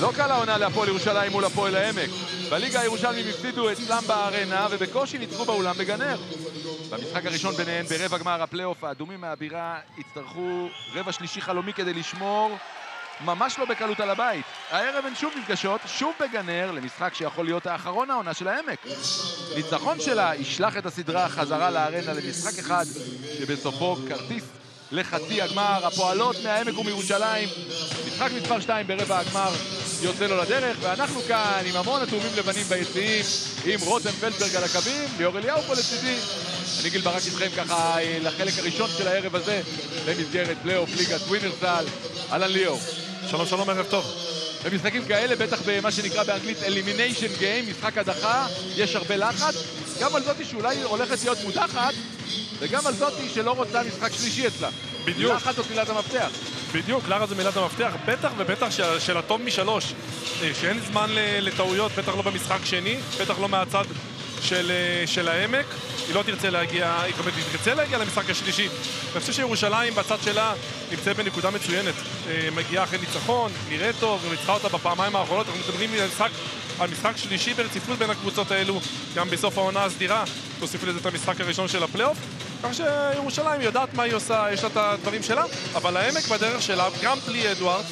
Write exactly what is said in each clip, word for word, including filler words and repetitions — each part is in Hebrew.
לא קל העונה להפועל ירושלים מול הפועל העמק. בליגה הירושלמים הפסידו אצלם בארנה ובקושי ניצחו באולם בגנר. במשחק הראשון ביניהן ברבע גמר הפלייאוף, האדומים מהבירה יצטרכו רבע שלישי חלומי כדי לשמור ממש לא בקלות על הבית. הערב הן שוב נפגשות, שוב בגנר, למשחק שיכול להיות האחרון העונה של העמק. ניצחון שלה ישלח את הסדרה חזרה לארנה למשחק אחד שבסופו כרטיס לחצי הגמר. הפועלות מהעמק ומירושלים, משחק מספר שתיים ברבע הגמר יוצא לו לדרך, ואנחנו כאן עם המון התאומים לבנים ביציעים, עם רותם פלדברג על הקווים, ליאור אליהו פה לצידי. אני גיל ברק איתכם ככה לחלק הראשון של הערב הזה במסגרת פלייאוף ליגת ווינרסל. אהלן ליאור. שלום שלום, ערב טוב. במשחקים כאלה, בטח במה שנקרא באנגלית Elimination Game, משחק הדחה, יש הרבה לחץ, גם על זאתי שאולי הולכת להיות מודחת, וגם על זאתי שלא רוצה משחק שלישי אצלה. בדיוק. לחץ זאת מילת המפתח. בדיוק, לחץ זה מילת המפתח, בטח ובטח של, של הטוב משלוש, שאין זמן לטעויות, בטח לא במשחק שני, בטח לא מהצד של, של העמק. היא לא תרצה להגיע, היא גם תרצה להגיע למשחק השלישי. אני חושב שירושלים בצד שלה נמצא בנקודה מצוינת. מגיעה אחרי ניצחון, נראה טוב, וניצחה אותה בפעמיים האחרונות. אנחנו מדברים על משחק, על משחק שלישי ברציפות בין הקבוצות האלו, גם בסוף העונה הסדירה. תוסיף לזה את המשחק הראשון של הפלייאוף. כך שירושלים יודעת מה היא עושה, יש לה את הדברים שלה, אבל העמק בדרך שלה, גם בלי אדוארד,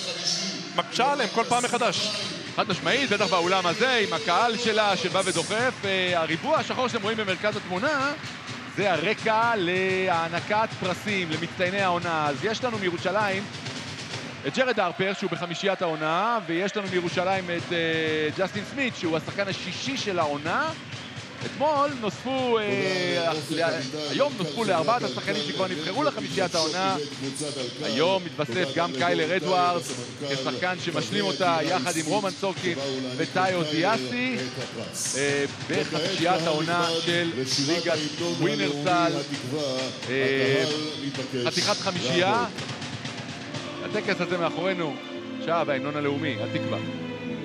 מקשה עליהם כל פעם מחדש. חד משמעית, בטח באולם הזה, עם הקהל שלה שבא ודוחף. הריבוע השחור שאתם רואים במרכז התמונה, זה הרקע להענקת פרסים למצטייני העונה. אז יש לנו מירושלים את ג'רד הרפר, שהוא בחמישיית העונה, ויש לנו מירושלים את uh, ג'סטין סמית, שהוא השחקן השישי של העונה. אתמול נוספו, אה, היום נוספו לארבעת השחקנים שכבר נבחרו לחמישיית העונה. היום מתווסף גם קיילר אדוארד כשחקן שמשלים אותה יחד עם רומן סורקין וטאיו דיאסי אה, בחמישיית העונה של ליגת ווינרסל. אה, חתיכת חמישייה. הטקס הזה מאחורינו, עכשיו ההמנון הלאומי, התקווה.